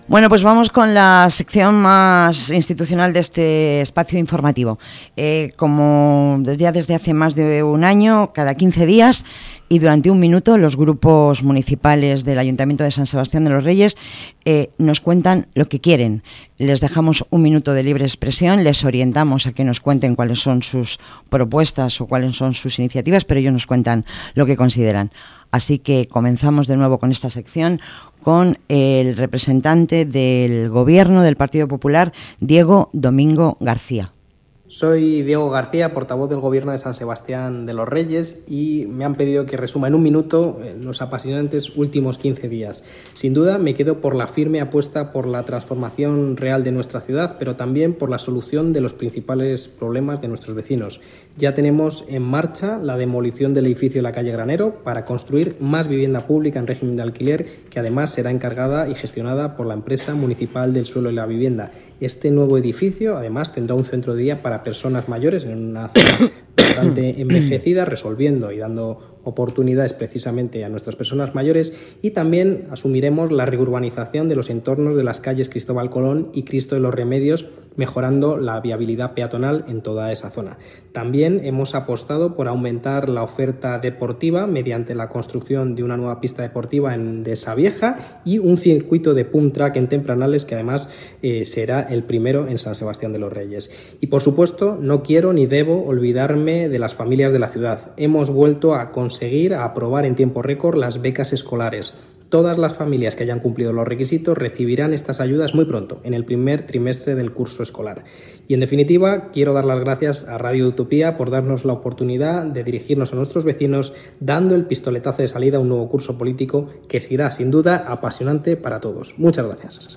Bueno, pues vamos con la sección más institucional de este espacio informativo. Como ya desde hace más de un año, cada 15 días y durante un minuto, los grupos municipales del Ayuntamiento de San Sebastián de los Reyes nos cuentan lo que quieren. Les dejamos un minuto de libre expresión, les orientamos a que nos cuenten cuáles son sus propuestas o cuáles son sus iniciativas, pero ellos nos cuentan lo que consideran. Así que comenzamos de nuevo con esta sección con el representante del Gobierno del Partido Popular, Diego Domingo García. Soy Diego García, portavoz del Gobierno de San Sebastián de los Reyes, y me han pedido que resuma en un minuto los apasionantes últimos 15 días. Sin duda me quedo por la firme apuesta por la transformación real de nuestra ciudad, pero también por la solución de los principales problemas de nuestros vecinos. Ya tenemos en marcha la demolición del edificio de la calle Granero para construir más vivienda pública en régimen de alquiler, que además será encargada y gestionada por la empresa municipal del suelo y la vivienda. Este nuevo edificio, además, tendrá un centro de día para personas mayores en una zona bastante envejecida, resolviendo y dando oportunidades precisamente a nuestras personas mayores, y también asumiremos la reurbanización de los entornos de las calles Cristóbal Colón y Cristo de los Remedios, mejorando la viabilidad peatonal en toda esa zona. También hemos apostado por aumentar la oferta deportiva mediante la construcción de una nueva pista deportiva en Dehesa Vieja y un circuito de pump track en Tempranales, que además será el primero en San Sebastián de los Reyes. Y por supuesto, no quiero ni debo olvidarme de las familias de la ciudad. Hemos vuelto a conseguir aprobar en tiempo récord las becas escolares. Todas las familias que hayan cumplido los requisitos recibirán estas ayudas muy pronto, en el primer trimestre del curso escolar. Y en definitiva, quiero dar las gracias a Radio Utopía por darnos la oportunidad de dirigirnos a nuestros vecinos, dando el pistoletazo de salida a un nuevo curso político que será sin duda apasionante para todos. Muchas gracias.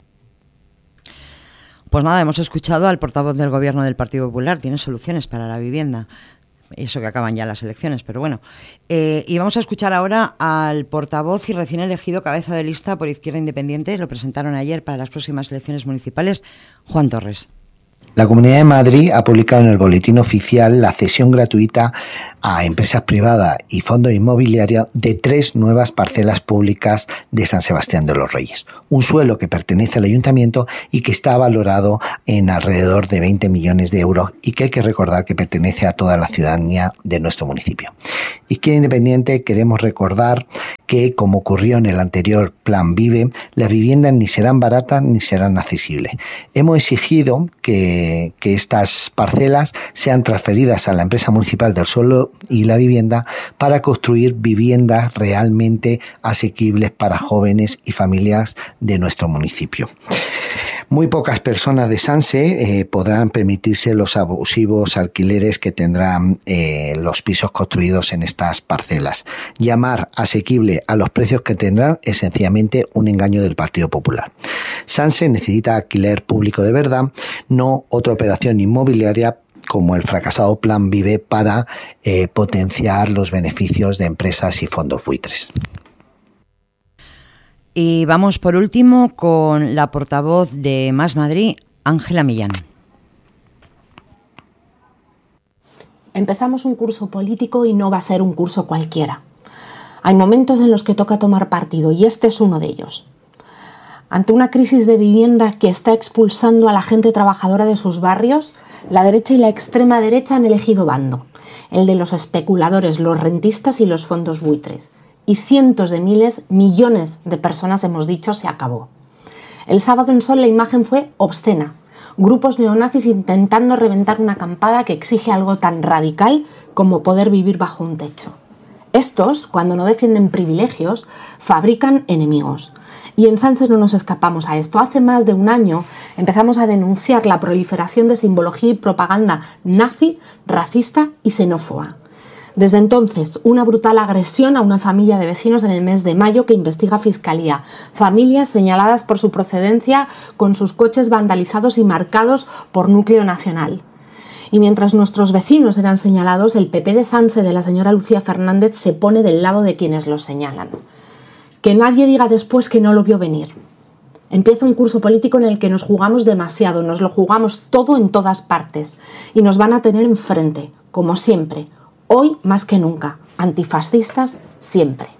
Pues nada, hemos escuchado al portavoz del Gobierno del Partido Popular. Tiene soluciones para la vivienda. Eso que acaban ya las elecciones, pero bueno. Y vamos a escuchar ahora al portavoz y recién elegido cabeza de lista por Izquierda Independiente, lo presentaron ayer para las próximas elecciones municipales, Juan Torres. La Comunidad de Madrid ha publicado en el Boletín Oficial la cesión gratuita a empresas privadas y fondos inmobiliarios de 3 nuevas parcelas públicas de San Sebastián de los Reyes. Un suelo que pertenece al Ayuntamiento y que está valorado en alrededor de 20 millones de euros y que hay que recordar que pertenece a toda la ciudadanía de nuestro municipio. Izquierda Independiente queremos recordar que, como ocurrió en el anterior Plan Vive, las viviendas ni serán baratas ni serán accesibles. Hemos exigido que estas parcelas sean transferidas a la empresa municipal del suelo y la vivienda para construir viviendas realmente asequibles para jóvenes y familias de nuestro municipio. Muy pocas personas de Sanse podrán permitirse los abusivos alquileres que tendrán los pisos construidos en estas parcelas. Llamar asequible a los precios que tendrán es sencillamente un engaño del Partido Popular. Sanse necesita alquiler público de verdad, no otra operación inmobiliaria como el fracasado Plan Vive para potenciar los beneficios de empresas y fondos buitres. Y vamos por último con la portavoz de Más Madrid, Ángela Millán. Empezamos un curso político y no va a ser un curso cualquiera. Hay momentos en los que toca tomar partido y este es uno de ellos. Ante una crisis de vivienda que está expulsando a la gente trabajadora de sus barrios, la derecha y la extrema derecha han elegido bando, el de los especuladores, los rentistas y los fondos buitres. Y cientos de miles, millones de personas hemos dicho se acabó. El sábado en Sol la imagen fue obscena. Grupos neonazis intentando reventar una acampada que exige algo tan radical como poder vivir bajo un techo. Estos, cuando no defienden privilegios, fabrican enemigos. Y en Sanse no nos escapamos a esto. Hace más de un año empezamos a denunciar la proliferación de simbología y propaganda nazi, racista y xenófoba. Desde entonces, una brutal agresión a una familia de vecinos en el mes de mayo que investiga Fiscalía. Familias señaladas por su procedencia con sus coches vandalizados y marcados por Núcleo Nacional. Y mientras nuestros vecinos eran señalados, el PP de Sanse de la señora Lucía Fernández se pone del lado de quienes lo señalan. Que nadie diga después que no lo vio venir. Empieza un curso político en el que nos jugamos demasiado, nos lo jugamos todo en todas partes y nos van a tener enfrente, como siempre. Hoy más que nunca, antifascistas siempre.